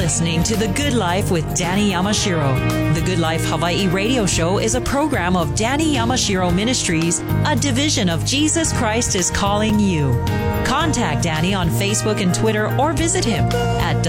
listening to The Good Life with Danny Yamashiro. The Good Life Hawaii radio show is a program of Danny Yamashiro Ministries, a division of Jesus Christ is Calling You. Contact Danny on Facebook and Twitter or visit him at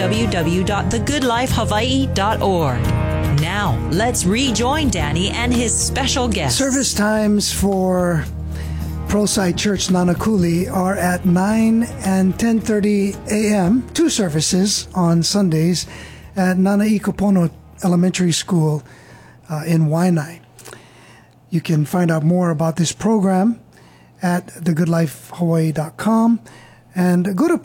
www.thegoodlifehawaii.org. Now, let's rejoin Danny and his special guest. Service times for Pearlside Church Nanakuli are at 9 and 10:30 a.m. Two services on Sundays at Nanaikapono Elementary School in Waianae. You can find out more about this program at thegoodlifehawaii.com and go to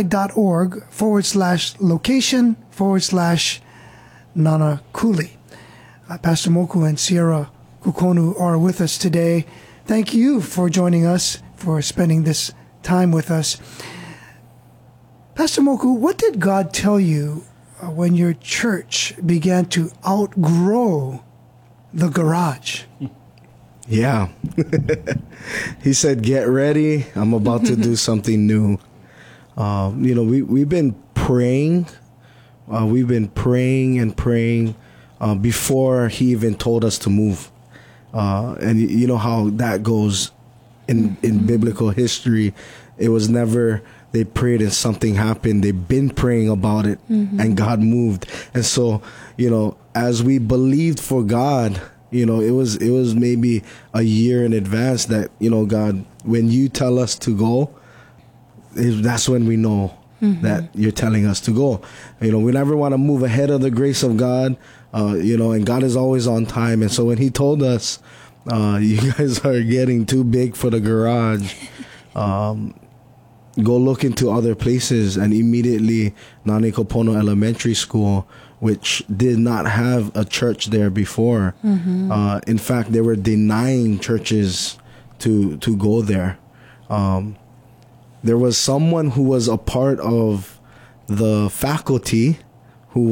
pearlside.org/location/Nanakuli. Pastor Moku and Sierra Kukonu are with us today. Thank you for joining us, for spending this time with us. Pastor Moku, what did God tell you when your church began to outgrow the garage? Yeah. He said, get ready. I'm about to do something new. We've been praying. We've been praying and praying before he even told us to move. And you know how that goes in biblical history. It was never they prayed and something happened. They've been praying about it and God moved. And so, as we believed for God, it was maybe a year in advance that, God, when you tell us to go, that's when we know that you're telling us to go. We never want to move ahead of the grace of God. And God is always on time. And so when he told us, you guys are getting too big for the garage, go look into other places. And immediately Nanaikapono Elementary School, which did not have a church there before. In fact, they were denying churches to go there. There was someone who was a part of the faculty who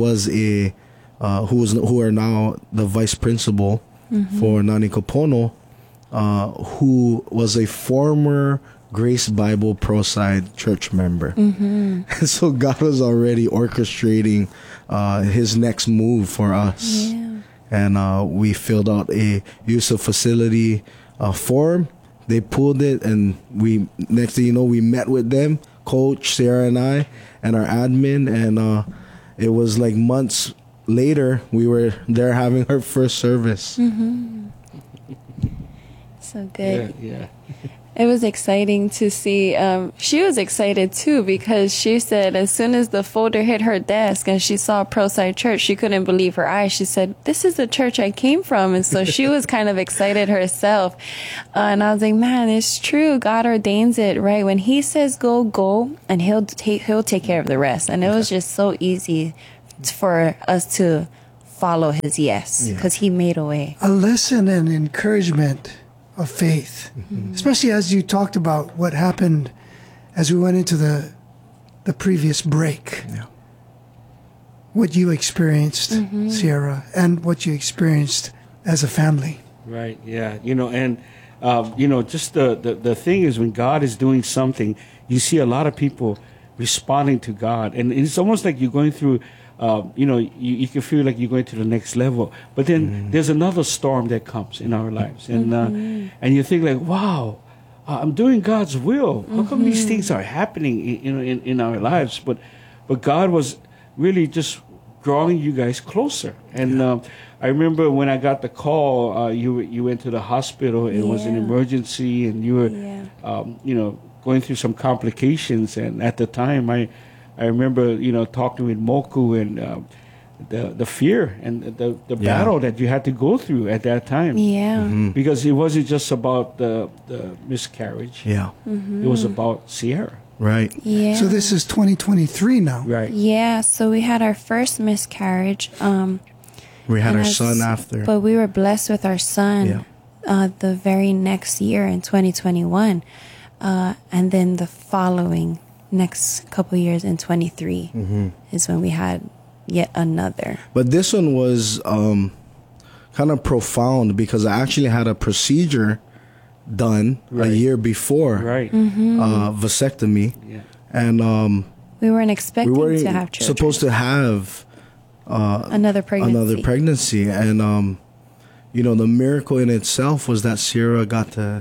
are now the vice principal for Nanaikapono, who was a former Grace Bible Pearlside church member. And so God was already orchestrating his next move for us. Yeah. And we filled out a use of facility form. They pulled it, and next thing you know, we met with them, Coach, Sarah, and I, and our admin, and it was like months later, we were there having our first service. So good. Yeah. It was exciting to see. She was excited too, because she said as soon as the folder hit her desk and she saw Pearlside Church, she couldn't believe her eyes. She said, "This is the church I came from." And so she was kind of excited herself. And I was like, man, it's true. God ordains it, right? When he says go, and he'll take care of the rest. And it was just so easy for us to follow his yes, because he made a way. A lesson and encouragement of faith, especially as you talked about what happened as we went into the previous break. Yeah. What you experienced, Sierra, and what you experienced as a family. Right, yeah. Just the thing is, when God is doing something, you see a lot of people responding to God. And it's almost like you're going through you can feel like you're going to the next level, but then there's another storm that comes in our lives, and you think like, wow, I'm doing God's will. How come these things are happening in our lives? But God was really just drawing you guys closer. And I remember when I got the call, you went to the hospital. It was an emergency, and you were going through some complications. And at the time, I remember, talking with Moku and the fear and the battle that you had to go through at that time. Yeah. Because it wasn't just about the miscarriage. Yeah. It was about Sierra. Right. Yeah. So this is 2023 now. Right. Yeah. So we had our first miscarriage. We had our son after. But we were blessed with our son the very next year in 2021. And then the following next couple years in 23 is when we had yet another. But this one was kind of profound, because I actually had a procedure done a year before, vasectomy. Yeah. And We weren't expecting we weren't to have children. supposed to have Another pregnancy. And you know, the miracle in itself was that Sierra got to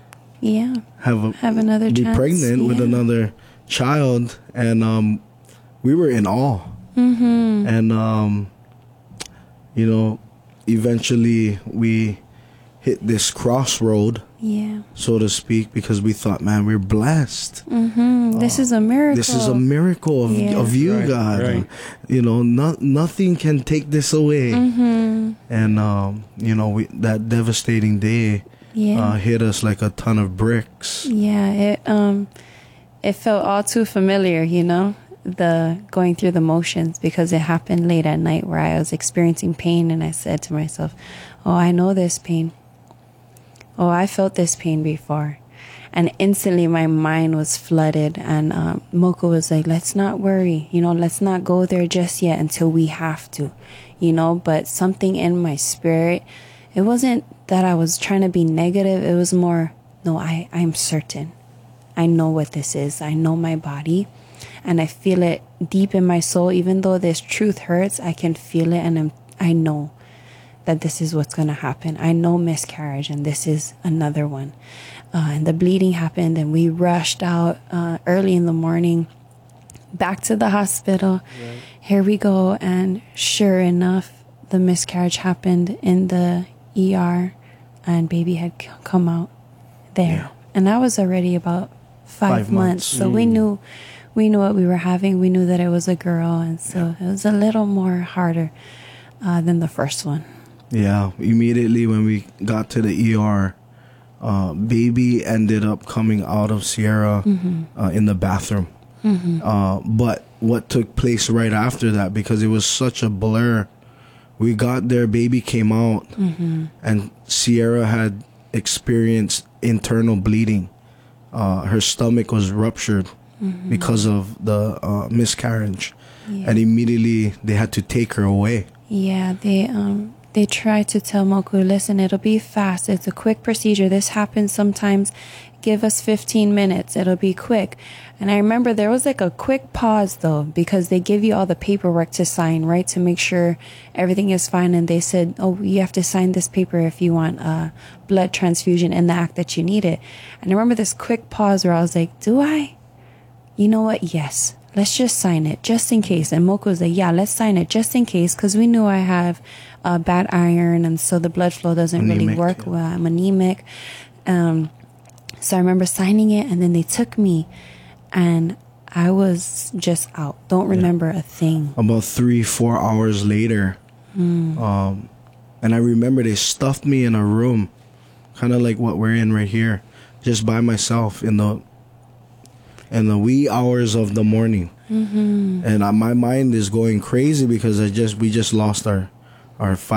have another be chance. pregnant with another child, and we were in awe. Mm-hmm. And you know, eventually we hit this crossroad, so to speak, because we thought, man, we're blessed. Mm-hmm. This is a miracle. This is a miracle of you, Right, God. right. You know, nothing can take this away. Mm-hmm. And you know, that devastating day hit us like a ton of bricks. Yeah, it felt all too familiar, you know, the going through the motions, because it happened late at night where I was experiencing pain, and I said to myself, oh, I know this pain. Oh, I felt this pain before. And instantly my mind was flooded, and Moko was like, let's not worry, you know, let's not go there just yet until we have to, you know. But something in my spirit, it wasn't that I was trying to be negative. It was more, no, I'm certain. I know what this is. I know my body, and I feel it deep in my soul. Even though this truth hurts, I can feel it, and I know that this is what's going to happen. I know miscarriage, and this is another one. And the bleeding happened, and we rushed out early in the morning back to the hospital. Right. Here we go, and sure enough, the miscarriage happened in the ER, and baby had come out there. Yeah. And I was already about 5 months, so we knew what we were having. We knew that it was a girl, and so it was a little more harder than the first one. Yeah, immediately when we got to the ER, baby ended up coming out of Sierra in the bathroom. Mm-hmm. But what took place right after that, because it was such a blur, we got there, baby came out, and Sierra had experienced internal bleeding. Her stomach was ruptured because of the miscarriage, and immediately they had to take her away. Yeah, they tried to tell Moko, listen, it'll be fast. It's a quick procedure. This happens sometimes. Give us 15 minutes. It'll be quick. And I remember there was like a quick pause, though, because they give you all the paperwork to sign, right, to make sure everything is fine. And they said, oh, you have to sign this paper if you want a blood transfusion in the act that you need it. And I remember this quick pause where I was like, do I? You know what? Yes. Let's just sign it, just in case. And Moko was like, yeah, let's sign it, just in case, because we knew I have bad iron, and so the blood flow doesn't really work well. I'm anemic. So I remember signing it, and then they took me, and I was just out. Don't remember a thing. About 3-4 hours later, and I remember they stuffed me in a room, kind of like what we're in right here, just by myself in the wee hours of the morning. And my mind is going crazy because we just lost our